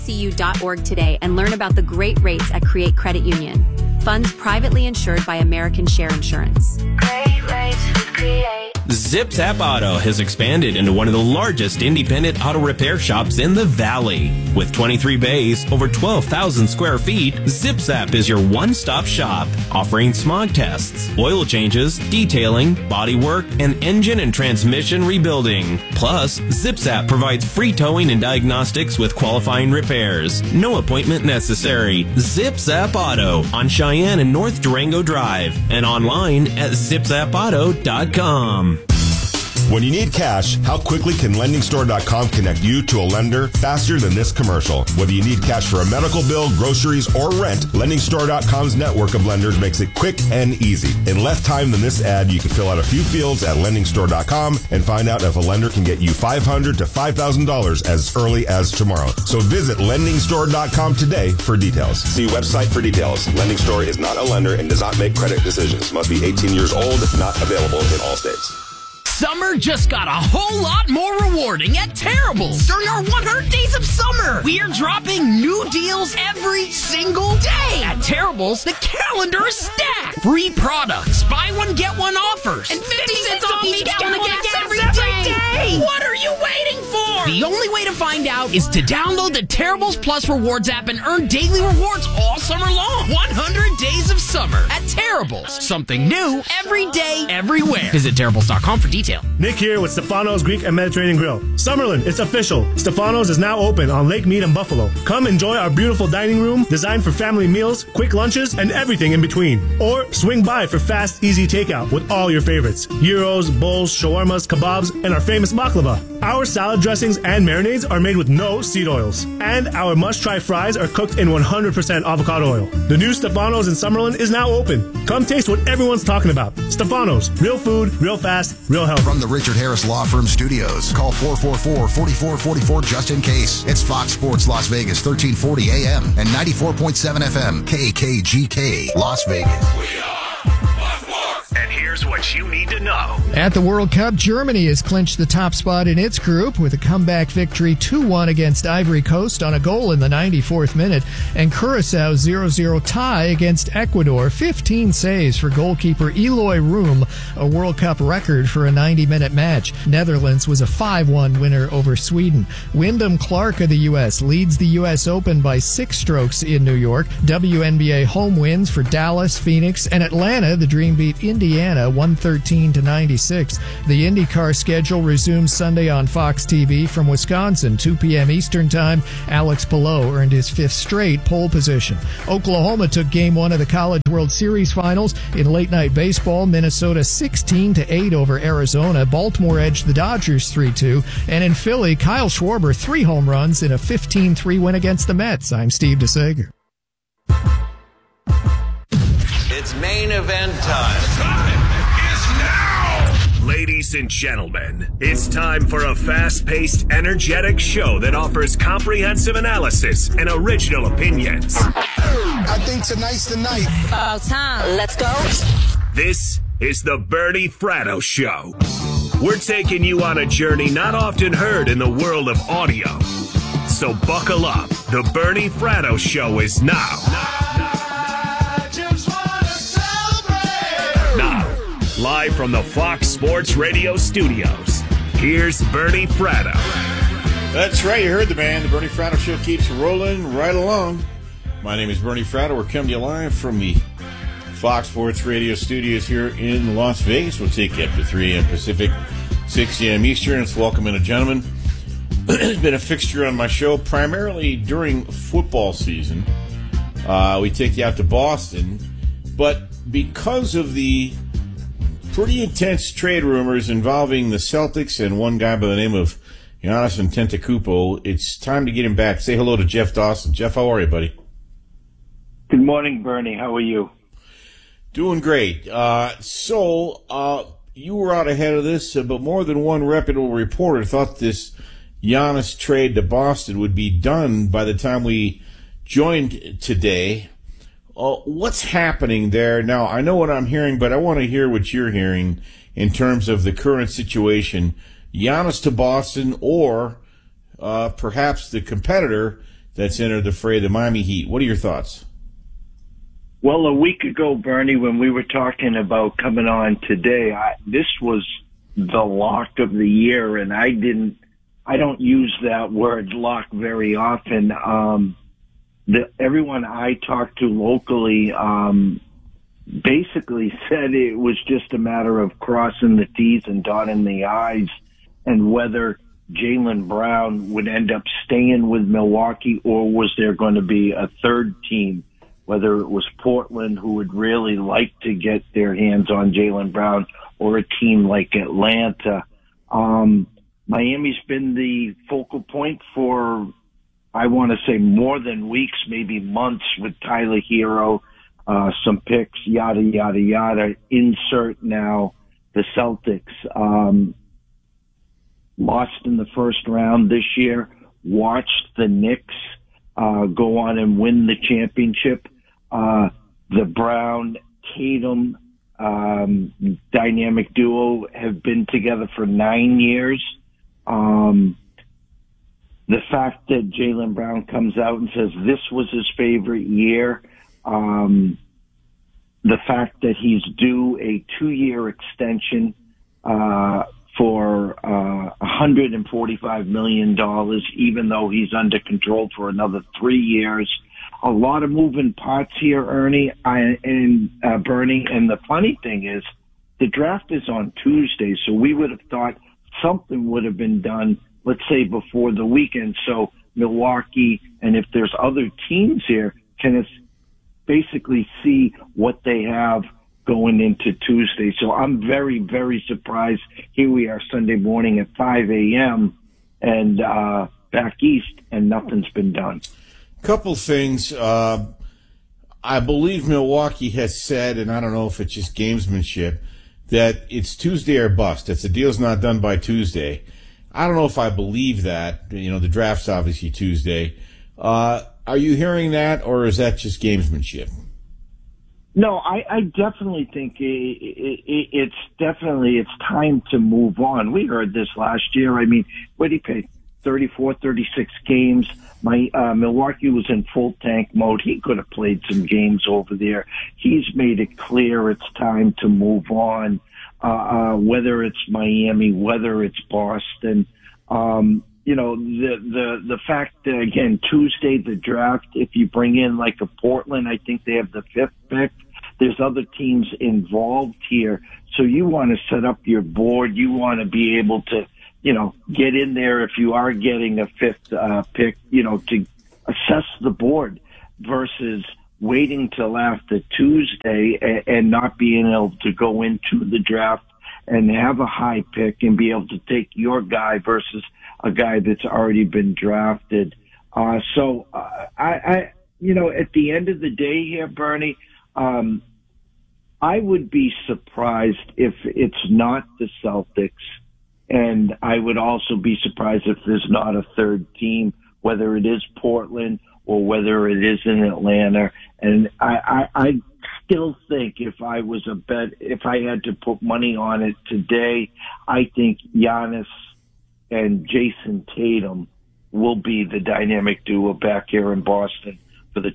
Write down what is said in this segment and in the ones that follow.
CU.org today and learn about the great rates at Create Credit Union. Funds privately insured by American Share Insurance. Great rates with Create. Zips App Auto has expanded into one of the largest independent auto repair shops in the Valley. With 23 bays, over 12,000 square feet, Zips App is your one-stop shop, offering smog tests, oil changes, detailing, body work, and engine and transmission rebuilding. Plus, Zips App provides free towing and diagnostics with qualifying repairs. No appointment necessary. Zips App Auto on Cheyenne and North Durango Drive and online at zipsappauto.com. When you need cash, how quickly can LendingStore.com connect you to a lender faster than this commercial? Whether you need cash for a medical bill, groceries, or rent, LendingStore.com's network of lenders makes it quick and easy. In less time than this ad, you can fill out a few fields at LendingStore.com and find out if a lender can get you $500 to $5,000 as early as tomorrow. So visit LendingStore.com today for details. See website for details. Lending Store is not a lender and does not make credit decisions. Must be 18 years old. Not available in all states. Summer just got a whole lot more rewarding at Terrible's. During our 100 Days of Summer, we are dropping new deals every single day. At Terrible's, the calendar is stacked. Free products, buy one, get one offers, and 50 cents off each gallon of gas every day. What are you waiting for? The only way to find out is to download the Terrible's Plus Rewards app and earn daily rewards all summer long. 100 Days of Summer at Terrible's. Something new every day, everywhere. Visit Terrible's.com for details. Nick here with Stefano's Greek and Mediterranean Grill. Summerlin, it's official. Stefano's is now open on Lake Mead and Buffalo. Come enjoy our beautiful dining room designed for family meals, quick lunches, and everything in between. Or swing by for fast, easy takeout with all your favorites. Gyros, bowls, shawarmas, kebabs, and our famous baklava. Our salad dressings and marinades are made with no seed oils. And our must-try fries are cooked in 100% avocado oil. The new Stefano's in Summerlin is now open. Come taste what everyone's talking about. Stefano's. Real food, real fast, real health. From the Richard Harris Law Firm Studios, call 444-4444 just in case. It's Fox Sports Las Vegas, 1340 AM and 94.7 FM, KKGK, Las Vegas. We are and here's what you need to know. At the World Cup, Germany has clinched the top spot in its group with a comeback victory 2-1 against Ivory Coast on a goal in the 94th minute, and Curaçao's 0-0 tie against Ecuador. 15 saves for goalkeeper Eloy Room, a World Cup record for a 90-minute match. Netherlands was a 5-1 winner over Sweden. Wyndham Clark of the U.S. leads the U.S. Open by 6 strokes in New York. WNBA home wins for Dallas, Phoenix, and Atlanta. The Dream beat Indiana 113-96. The IndyCar schedule resumes Sunday on Fox TV from Wisconsin, 2 p.m. Eastern Time. Alex Palou earned his 5th straight pole position. Oklahoma took Game 1 of the College World Series Finals. In late-night baseball, Minnesota 16-8 over Arizona. Baltimore edged the Dodgers 3-2. And in Philly, Kyle Schwarber 3 home runs in a 15-3 win against the Mets. I'm Steve DeSager. It's main event time. Time is now! Ladies and gentlemen, it's time for a fast-paced, energetic show that offers comprehensive analysis and original opinions. I think tonight's the night. About time. Let's go. This is the Bernie Fratto Show. We're taking you on a journey not often heard in the world of audio. So buckle up. The Bernie Fratto Show is now. Now, live from the Fox Sports Radio studios, here's Bernie Fratto. That's right, you heard the man. The Bernie Fratto Show keeps rolling right along. My name is Bernie Fratto. We're coming to you live from the Fox Sports Radio studios here in Las Vegas. We'll take you up to 3 a.m. Pacific, 6 a.m. Eastern. It's welcome in a gentleman. It's been a fixture on my show, primarily during football season. We take you out to Boston, but because of the pretty intense trade rumors involving the Celtics and one guy by the name of Giannis Antetokounmpo, it's time to get him back. Say hello to Jeff Dawson. Jeff, how are you, buddy? Good morning, Bernie. How are you? Doing great. So you were out ahead of this, but more than one reputable reporter thought this Giannis trade to Boston would be done by the time we joined today. What's happening there? Now, I know what I'm hearing, but I want to hear what you're hearing in terms of the current situation. Giannis to Boston, or perhaps the competitor that's entered the fray, the Miami Heat. What are your thoughts? Well, a week ago, Bernie, when we were talking about coming on today, this was the lock of the year, and I don't use that word lock very often. Everyone I talked to locally basically said it was just a matter of crossing the T's and dotting the I's, and whether Jaylen Brown would end up staying with Milwaukee, or was there going to be a third team, whether it was Portland, who would really like to get their hands on Jaylen Brown, or a team like Atlanta. Miami's been the focal point for, I want to say, more than weeks, maybe months, with Tyler Hero, some picks, yada, yada, yada. Insert now the Celtics. Lost in the first round this year. Watched the Knicks go on and win the championship. The Brown-Tatum dynamic duo have been together for 9 years. The fact that Jaylen Brown comes out and says this was his favorite year, the fact that he's due a 2-year extension for $145 million, even though he's under control for another 3 years. A lot of moving parts here, Bernie. And the funny thing is, the draft is on Tuesday, so we would have thought something would have been done, let's say, before the weekend. So Milwaukee, and if there's other teams here, can basically see what they have going into Tuesday. So I'm very, very surprised. Here we are Sunday morning at 5 a.m. and back east, and nothing's been done. Couple things. I believe Milwaukee has said, and I don't know if it's just gamesmanship, that it's Tuesday or bust. If the deal's not done by Tuesday, I don't know if I believe that. The draft's obviously Tuesday. Are you hearing that, or is that just gamesmanship? No, I definitely think it's time to move on. We heard this last year. I mean, what did he pay? 34, 36 games. Milwaukee was in full tank mode. He could have played some games over there. He's made it clear it's time to move on, whether it's Miami, whether it's Boston. The fact that, again, Tuesday, the draft, if you bring in like a Portland, I think they have the 5th pick. There's other teams involved here. So you want to set up your board. You want to be able to, get in there if you are getting a 5th pick, to assess the board versus waiting till after Tuesday and not being able to go into the draft and have a high pick and be able to take your guy versus a guy that's already been drafted. At the end of the day here, Bernie, I would be surprised if it's not the Celtics, and I would also be surprised if there's not a third team, whether it is Portland or whether it is in Atlanta. And I still think if I had to put money on it today, I think Giannis and Jason Tatum will be the dynamic duo back here in Boston for the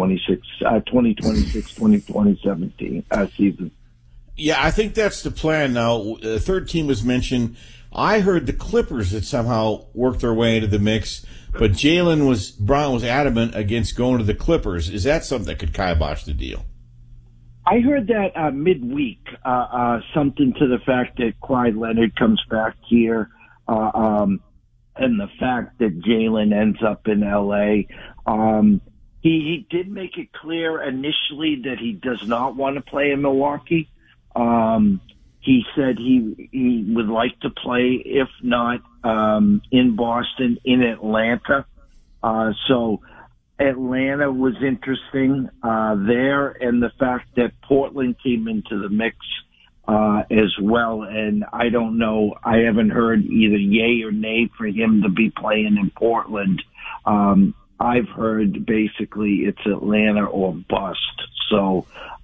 2026-2027 season. Yeah, I think that's the plan now. The third team was mentioned. I heard the Clippers had somehow worked their way into the mix, but Brown was adamant against going to the Clippers. Is that something that could kibosh the deal? I heard that midweek, something to the fact that Kawhi Leonard comes back here, and the fact that Jaylen ends up in L.A., He did make it clear initially that he does not want to play in Milwaukee. He said he would like to play, if not in Boston, in Atlanta. So Atlanta was interesting there, and the fact that Portland came into the mix as well. And I don't know, I haven't heard either yay or nay for him to be playing in Portland. I've heard basically it's Atlanta or bust. So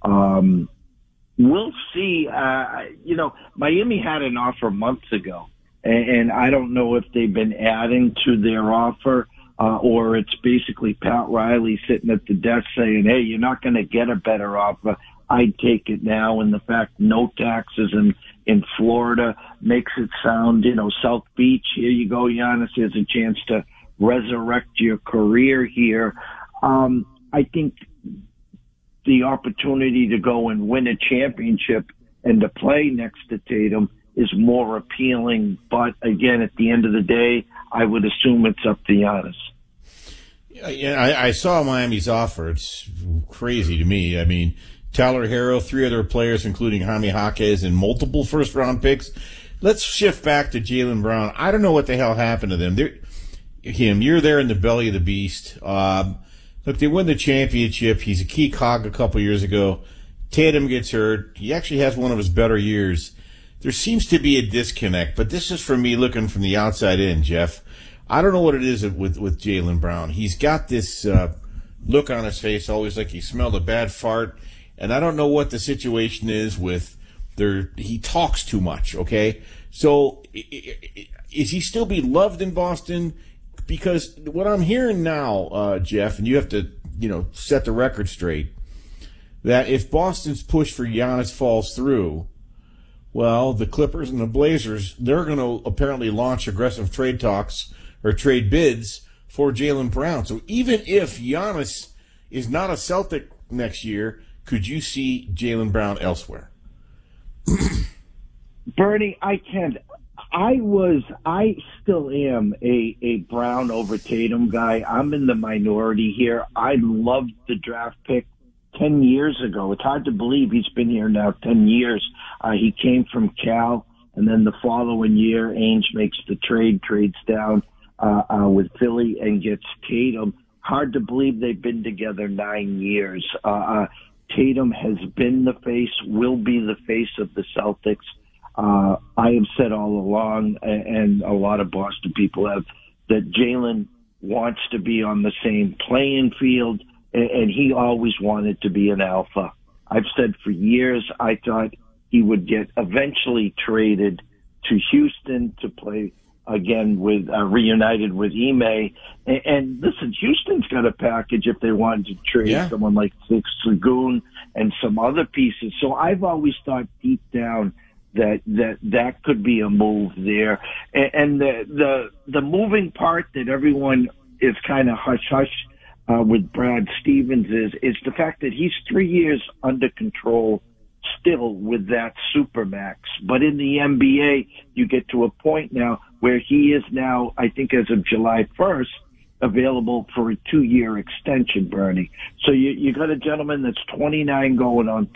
we'll see. Miami had an offer months ago, and I don't know if they've been adding to their offer. or it's basically Pat Riley sitting at the desk saying, hey, you're not going to get a better offer. I'd take it now. And the fact no taxes in Florida makes it sound, South Beach, here you go, Giannis, here's a chance to resurrect your career here. I think the opportunity to go and win a championship and to play next to Tatum is more appealing. But again, at the end of the day, I would assume it's up to Giannis. Yeah, I saw Miami's offer. It's crazy to me. I mean, Tyler Herro, 3 other players, including Jaime Jaquez, and multiple first-round picks. Let's shift back to Jaylen Brown. I don't know what the hell happened to them. You're there in the belly of the beast. Look, they win the championship. He's a key cog a couple years ago. Tatum gets hurt. He actually has one of his better years. There seems to be a disconnect, but this is for me looking from the outside in, Jeff. I don't know what it is with Jaylen Brown. He's got this look on his face, always like he smelled a bad fart, and I don't know what the situation is with he talks too much, okay? So is he still be loved in Boston? Because what I'm hearing now, Jeff, and you have to, set the record straight, that if Boston's push for Giannis falls through, well, the Clippers and the Blazers, they're going to apparently launch aggressive trade talks or trade bids for Jaylen Brown. So even if Giannis is not a Celtic next year, could you see Jaylen Brown elsewhere? Bernie, I can't. I still am a Brown over Tatum guy. I'm in the minority here. I loved the draft pick 10 years ago. It's hard to believe he's been here now 10 years. He came from Cal, and then the following year, Ainge makes the trades down with Philly and gets Tatum. Hard to believe they've been together 9 years. Tatum has been the face, will be the face of the Celtics. I have said all along, and a lot of Boston people have, that Jaylen wants to be on the same playing field, and he always wanted to be an alpha. I've said for years I thought he would get eventually traded to Houston to play again with reunited with Ime. And listen, Houston's got a package if they wanted to trade someone like Sengun and some other pieces. So I've always thought deep down that could be a move there. And the moving part that everyone is kind of hush-hush with Brad Stevens is the fact that he's 3 years under control still with that Supermax. But in the NBA, you get to a point now where he is now, I think as of July 1st, available for a 2-year extension, Bernie. So you got a gentleman that's 29 going on